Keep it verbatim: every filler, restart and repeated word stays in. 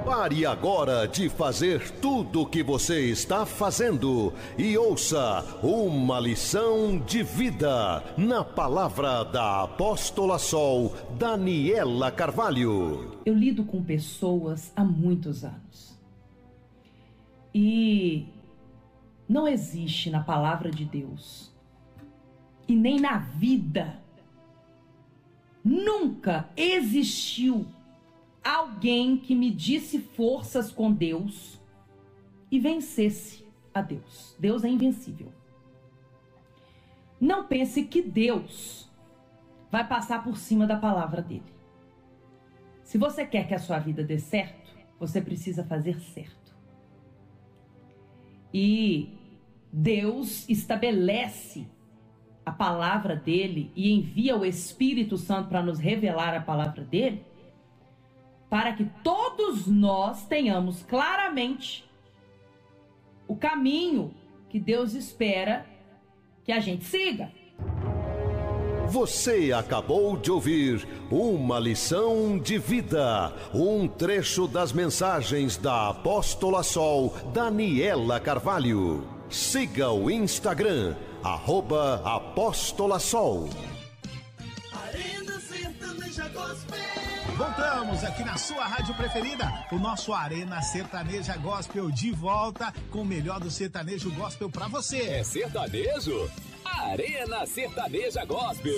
Pare agora de fazer tudo o que você está fazendo e ouça uma lição de vida na palavra da Apóstola Sol Daniela Carvalho. Eu lido com pessoas há muitos anos e não existe na palavra de Deus e nem na vida, nunca existiu alguém que medisse forças com Deus e vencesse a Deus. Deus é invencível. Não pense que Deus vai passar por cima da palavra dele. Se você quer que a sua vida dê certo, você precisa fazer certo. E Deus estabelece a palavra dele e envia o Espírito Santo para nos revelar a palavra dele, para que todos nós tenhamos claramente o caminho que Deus espera que a gente siga. Você acabou de ouvir uma lição de vida, um trecho das mensagens da Apóstola Sol Daniela Carvalho. Siga o Instagram, arroba Apóstola Sol. Voltamos aqui na sua rádio preferida, o nosso Arena Sertaneja Gospel de volta com o melhor do sertanejo gospel pra você. É sertanejo? Arena Sertaneja Gospel.